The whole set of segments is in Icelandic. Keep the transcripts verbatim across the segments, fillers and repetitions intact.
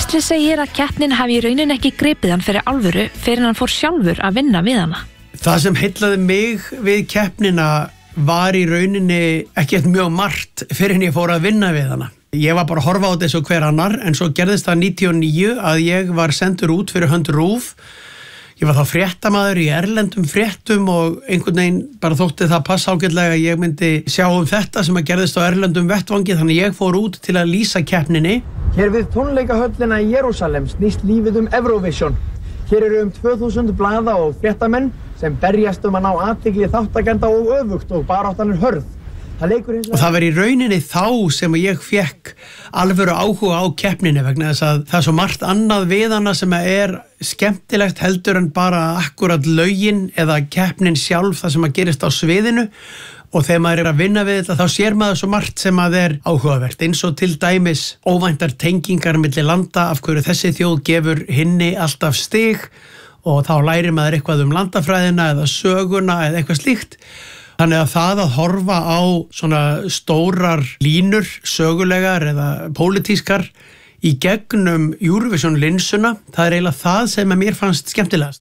Gísli segir að keppnin hafi í rauninni ekki gripið hann fyrir alvöru fyrir hann fór sjálfur að vinna við hana. Það sem heillaði mig við keppnina var í rauninni ekki mjög margt fyrir en ég fór að vinna við hana. Ég var bara að horfa á þessu hver annar en svo gerðist það níutíu og níu að ég var sendur út fyrir hönd RÚV. Ég var þá fréttamaður í erlendum fréttum og einhvern veginn bara þótti það passa ágætlega að ég myndi sjá um þetta sem að gerðist á erlendum vettvangi, þannig ég fór út til að lýsa keppninni. Hér við tónleikahöllina í Jerúsalem snýst lífið um Eurovision. Hér eru um tvö þúsund blaða og fréttamenn sem berjast um að ná athygli þátttakenda og öfugt og baráttan er hörð. Það og það var í rauninni þá sem ég fekk alvöru áhuga á keppninni vegna þess að það er svo margt annað við hana sem er skemmtilegt heldur en bara akkurat lögin eða keppnin sjálf það sem að gerist á sviðinu og þegar maður er að vinna við þetta þá sér maður svo margt sem að er áhugavert eins og til dæmis óvæntar tengingar milli landa af hverju þessi þjóð gefur hinni alltaf stig og þá lærir maður eitthvað um landafræðina eða söguna eða eitthvað slíkt. Þannig að það að horfa á svona stórar línur, sögulegar eða pólitískar í gegnum Eurovision linsuna, það er eiginlega það sem að mér fannst skemmtilegast.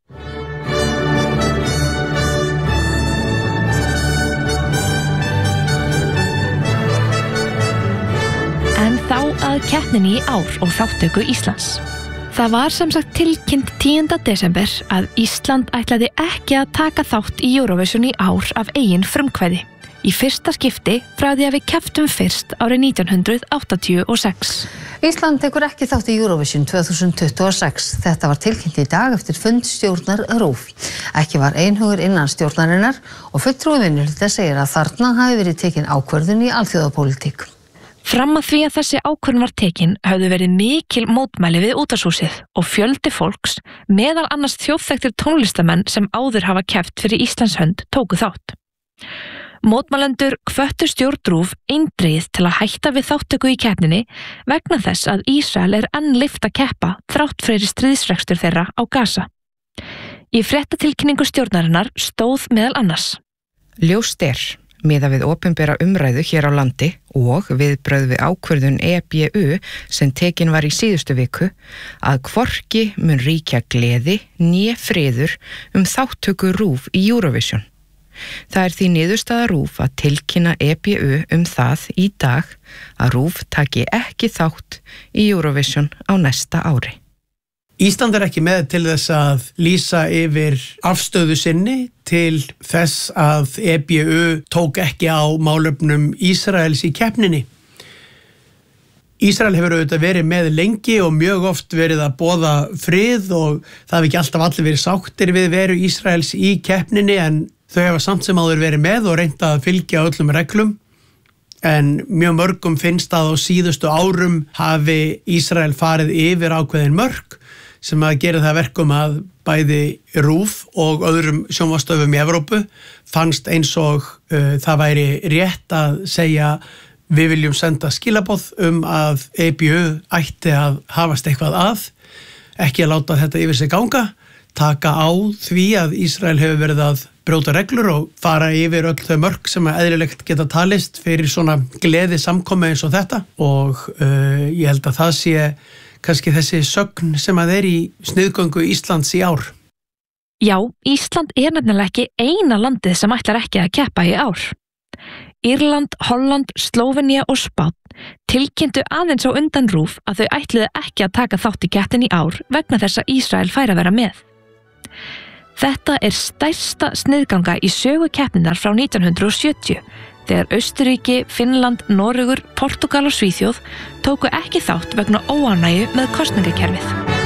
En þá að keppninni í ár og þátttöku Íslands. Það var sem sagt tilkynnt tíunda desember að Ísland ætlaði ekki að taka þátt í Eurovision í ár af eigin frumkvæði. Í fyrsta skipti frá því að við kepptum fyrst árið nítján hundruð áttatíu og sex. Ísland tekur ekki þátt í Eurovision tvö þúsund tuttugu og sex. Þetta var tilkynnt í dag eftir fund stjórnar RÚV. Ekki var einhugur innan stjórnarinnar og fulltrúi minnihluta segir að þarna hafi verið tekin ákvörðun í alþjóðapólitík. Fram að því að þessi ákvörðun var tekin höfðu verið mikil mótmæli við útvarpshúsið og fjöldi fólks, meðal annars þjóðþekktir tónlistamenn sem áður hafa keppt fyrir Íslands hönd tóku þátt. Mótmælendur hvöttu stjórn RÚV eindregið til að hætta við þátttöku í keppninni vegna þess að Ísrael er enn leyft að keppa þrátt fyrir stríðsrekstur þeirra á Gaza. Í fréttatilkynningu stjórnarinnar stóð meðal annars. Ljóst er miðað við opinbera umræðu hér á landi og viðbrögð við ákvörðun E B U sem tekin var í síðustu viku að hvorki mun ríkja gleði né friður um þátttöku RÚV í Eurovision. Það er því niðurstaða RÚV að tilkynna E B U um það í dag að RÚV taki ekki þátt í Eurovision á næsta ári. Ísland er ekki með til þess að lýsa yfir afstöðu sinni til þess að E B U tók ekki á málefnum Ísraels í keppninni. Ísrael hefur auðvitað verið með lengi og mjög oft verið að boða frið og það hefur ekki alltaf allir verið sáttir við veru Ísraels í keppninni en þau hefa samt sem áður verið með og reynt að fylgja öllum reglum. En mjög mörgum finnst að á síðustu árum hafi Ísrael farið yfir ákveðin mörk sem að gera það verkum að bæði RÚV og öðrum sjónvarpsstöðvum í Evrópu fannst eins og uh, það væri rétt að segja við viljum senda skilaboð um að E B U ætti að hafast eitthvað að, ekki að láta þetta yfir sig ganga, taka á því að Ísrael hefur verið að brjóta reglur og fara yfir öll þau mörk sem að eðlilegt geta talist fyrir svona gleði samkomi eins og þetta og uh, ég held að það sé kannski þessi sögn sem að er í sniðgöngu Íslands í ár. Já, Ísland er nefnilega ekki eina landið sem ætlar ekki að keppa í ár. Írland, Holland, Slóvenía og Spánn tilkynntu aðeins á undan RÚV að þau ætluðu ekki að taka þátt í keppninni í ár vegna þess að Ísrael færi að vera með. Þetta er stærsta sniðganga í sögu keppninnar frá nítján hundruð og sjötíu þegar Austurríki, Finnland, Noregur, Portúgal og Svíþjóð tóku ekki þátt vegna óánægju með kosningakerfið.